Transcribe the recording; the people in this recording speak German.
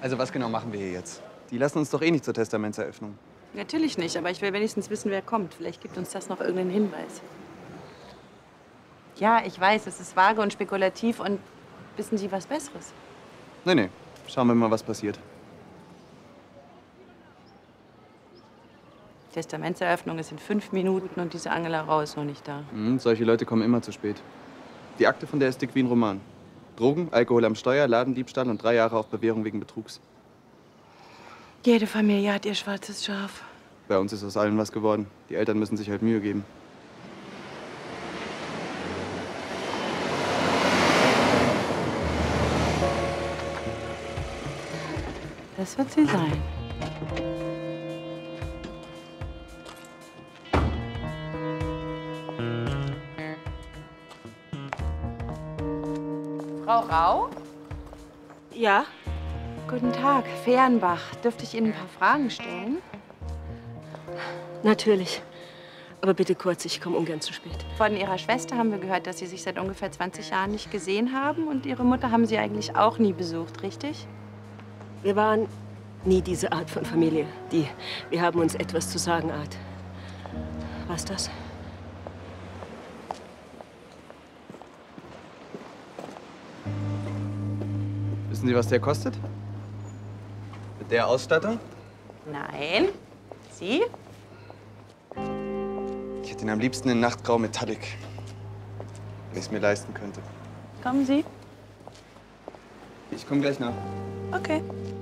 Also was genau machen wir hier jetzt? Die lassen uns doch eh nicht zur Testamentseröffnung. Natürlich nicht, aber ich will wenigstens wissen, wer kommt. Vielleicht gibt uns das noch irgendeinen Hinweis. Ja, ich weiß, es ist vage und spekulativ und wissen Sie was Besseres? Nee. Schauen wir mal, was passiert. Testamentseröffnung ist in 5 Minuten und diese Angela Rau ist noch nicht da. Solche Leute kommen immer zu spät. Die Akte von der ist dick wie ein Roman. Drogen, Alkohol am Steuer, Ladendiebstahl und 3 Jahre auf Bewährung wegen Betrugs. Jede Familie hat ihr schwarzes Schaf. Bei uns ist aus allem was geworden. Die Eltern müssen sich halt Mühe geben. Das wird sie sein. Frau Rau? Ja? Guten Tag, Fehrenbach. Dürfte ich Ihnen ein paar Fragen stellen? Natürlich. Aber bitte kurz, ich komme ungern zu spät. Von Ihrer Schwester haben wir gehört, dass Sie sich seit ungefähr 20 Jahren nicht gesehen haben. Und Ihre Mutter haben Sie eigentlich auch nie besucht, richtig? Wir waren nie diese Art von Familie. Wir haben uns etwas zu sagen, Art. Was das? Wissen Sie, was der kostet? Mit der Ausstattung? Nein. Sie? Ich hätte ihn am liebsten in Nachtgrau Metallic. Wenn ich es mir leisten könnte. Kommen Sie? Ich komme gleich nach. Okay.